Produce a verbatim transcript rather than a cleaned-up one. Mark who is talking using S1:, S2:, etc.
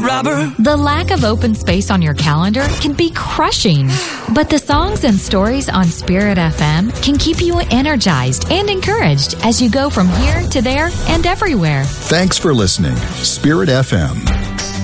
S1: robber.
S2: The lack of open space on your calendar can be crushing, but the songs and stories on Spirit F M can keep you energized and encouraged as you go from here to there and everywhere.
S3: Thanks for listening. Spirit F M.